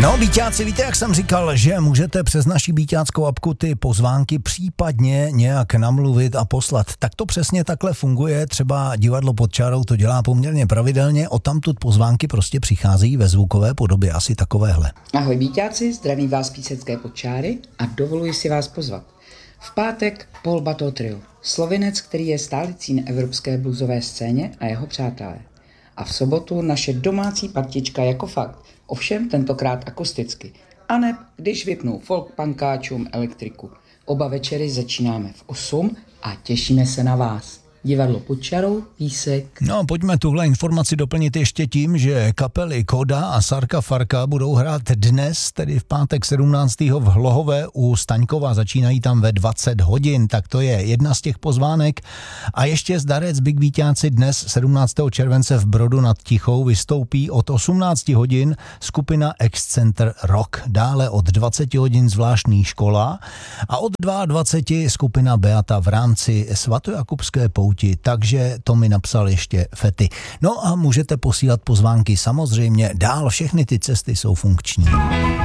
No, býťáci, víte, jak jsem říkal, že můžete přes naši býťáckou apku ty pozvánky případně nějak namluvit a poslat. Tak to přesně takhle funguje, třeba Divadlo pod čarou to dělá poměrně pravidelně, odtamtud pozvánky prostě přicházejí ve zvukové podobě, asi takovéhle. Ahoj býťáci, zdraví vás Písecké pod čáry a dovoluji si vás pozvat. V pátek Paul Bateau Trio, Slovinec, který je stálicí na evropské bluesové scéně a jeho přátelé. A v sobotu naše domácí partička jako fakt, ovšem tentokrát akusticky. A neb, když vypnou folk punkáčům elektriku. Oba večery začínáme v 8 a těšíme se na vás. Divadlo pod čarou, Písek. No, pojďme tuhle informaci doplnit ještě tím, že kapely Koda a Sarka Farka budou hrát dnes, tedy v pátek 17. v Hlohové u Staňkova. Začínají tam ve 20 hodin, tak to je jedna z těch pozvánek. A ještě zdarec Big Víťáci dnes 17. července v Brodu nad Tichou vystoupí od 18 hodin skupina Excenter Rock. Dále od 20 hodin zvláštní škola a od 22 skupina Beata v rámci svatojakubské pouti. Takže to mi napsal ještě Fety. No a můžete posílat pozvánky samozřejmě dál, všechny ty cesty jsou funkční.